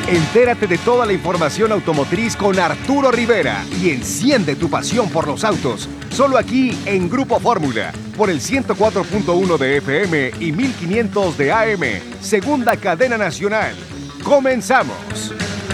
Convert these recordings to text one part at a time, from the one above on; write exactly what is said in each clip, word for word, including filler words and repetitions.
Entérate de toda la información automotriz con Arturo Rivera y enciende tu pasión por los autos. Solo aquí en Grupo Fórmula, por el ciento cuatro punto uno de F M y mil quinientos de A M, segunda cadena nacional. ¡Comenzamos!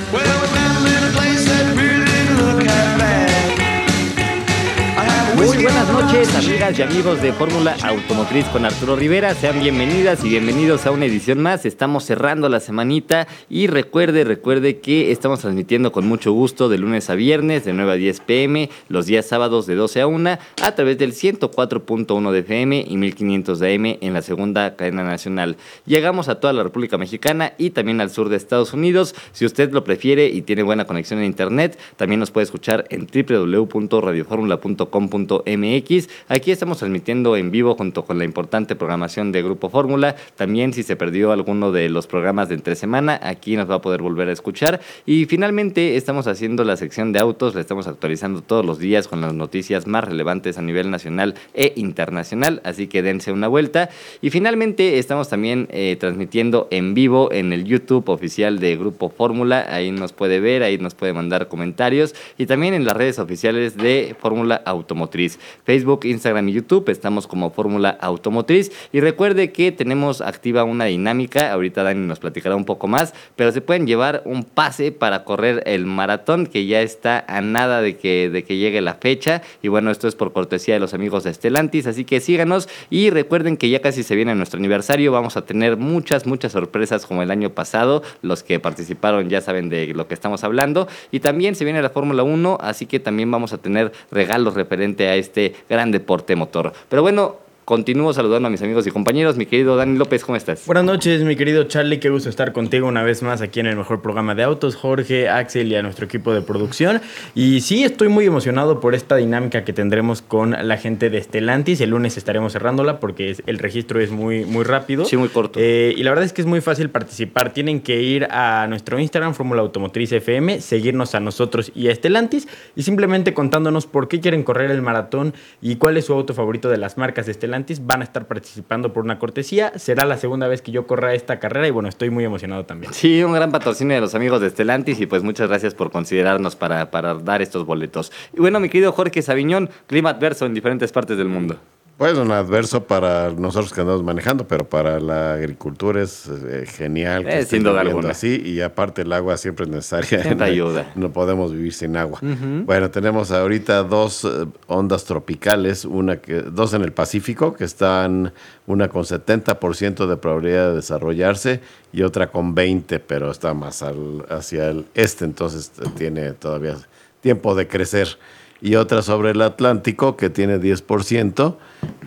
Muy buenas noches, amigas y amigos de Fórmula Automotriz con Arturo Rivera. Sean bienvenidas y bienvenidos a una edición más. Estamos cerrando la semanita y recuerde, recuerde que estamos transmitiendo con mucho gusto de lunes a viernes de nueve a diez pm, los días sábados de doce a una, a través del ciento cuatro punto uno de F M y mil quinientos de A M en la segunda cadena nacional. Llegamos a toda la República Mexicana y también al sur de Estados Unidos. Si usted lo prefiere y tiene buena conexión en internet, también nos puede escuchar en doble u doble u doble u punto radio fórmula punto com punto m x. Aquí estamos transmitiendo en vivo junto con la importante programación de Grupo Fórmula. También si se perdió alguno de los programas de entre semana, aquí nos va a poder volver a escuchar. Y finalmente estamos haciendo la sección de autos, la estamos actualizando todos los días con las noticias más relevantes a nivel nacional e internacional, así que dense una vuelta. Y finalmente estamos también eh, transmitiendo en vivo en el YouTube oficial de Grupo Fórmula. Ahí nos puede ver, ahí nos puede mandar comentarios, y también en las redes oficiales de Fórmula Automotriz, Facebook, Instagram y YouTube. Estamos como Fórmula Automotriz. Y recuerde que tenemos activa una dinámica. Ahorita Dani nos platicará un poco más, pero se pueden llevar un pase para correr el maratón, que ya está a nada de que, de que llegue la fecha. Y bueno, esto es por cortesía de los amigos de Stellantis, así que síganos. Y recuerden que ya casi se viene nuestro aniversario. Vamos a tener muchas, muchas sorpresas como el año pasado. Los que participaron ya saben de lo que estamos hablando. Y también se viene la Fórmula uno, así que también vamos a tener regalos referente a este gran deporte motor. Pero bueno, continúo saludando a mis amigos y compañeros. Mi querido Dani López, ¿cómo estás? Buenas noches, mi querido Charlie. Qué gusto estar contigo una vez más aquí en el mejor programa de autos. Jorge, Axel y a nuestro equipo de producción. Y sí, estoy muy emocionado por esta dinámica que tendremos con la gente de Stellantis. El lunes estaremos cerrándola porque el registro es muy, muy rápido. Sí, muy corto. Eh, y la verdad es que es muy fácil participar. Tienen que ir a nuestro Instagram, Fórmula Automotriz F M, seguirnos a nosotros y a Stellantis, y simplemente contándonos por qué quieren correr el maratón y cuál es su auto favorito de las marcas de Stellantis. Van a estar participando por una cortesía. Será la segunda vez que yo corra esta carrera y bueno, estoy muy emocionado también. Sí, un gran patrocinio de los amigos de Stellantis, y pues muchas gracias por considerarnos para, para dar estos boletos. Y bueno, mi querido Jorge Saviñón, clima adverso en diferentes partes del mundo. Pues un adverso para nosotros que andamos manejando, pero para la agricultura es eh, genial que Eh, esté sin duda lloviendo alguna. así, y aparte el agua siempre es necesaria. Siempre ayuda. No podemos vivir sin agua. Uh-huh. Bueno, tenemos ahorita dos eh, ondas tropicales, una que, dos en el Pacífico, que están una con setenta por ciento de probabilidad de desarrollarse y otra con veinte, pero está más al, hacia el este, entonces tiene todavía tiempo de crecer. Y otra sobre el Atlántico, que tiene diez por ciento,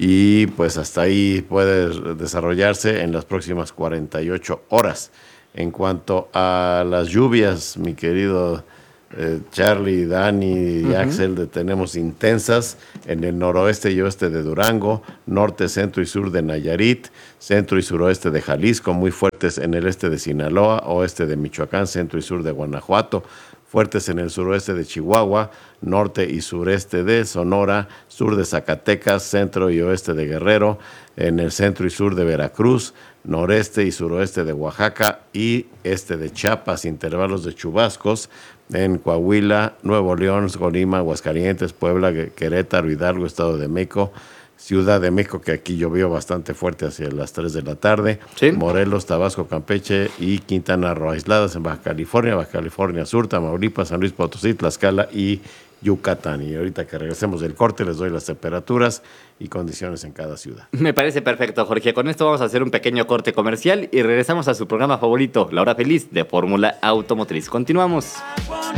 y pues hasta ahí puede desarrollarse en las próximas cuarenta y ocho horas. En cuanto a las lluvias, mi querido eh, Charlie, Dani y uh-huh. Axel, tenemos intensas en el noroeste y oeste de Durango, norte, centro y sur de Nayarit, centro y suroeste de Jalisco, muy fuertes en el este de Sinaloa, oeste de Michoacán, centro y sur de Guanajuato, fuertes en el suroeste de Chihuahua, norte y sureste de Sonora, sur de Zacatecas, centro y oeste de Guerrero, en el centro y sur de Veracruz, noreste y suroeste de Oaxaca y este de Chiapas, intervalos de chubascos en Coahuila, Nuevo León, Colima, Aguascalientes, Puebla, Querétaro, Hidalgo, Estado de México, Ciudad de México, que aquí llovió bastante fuerte hacia las tres de la tarde, ¿Sí? Morelos, Tabasco, Campeche y Quintana Roo, aisladas en Baja California, Baja California Sur, Tamaulipas, San Luis Potosí, Tlaxcala y Yucatán. Y ahorita que regresemos del corte les doy las temperaturas y condiciones en cada ciudad. Me parece perfecto, Jorge. Con esto vamos a hacer un pequeño corte comercial y regresamos a su programa favorito, La Hora Feliz de Fórmula Automotriz. Continuamos.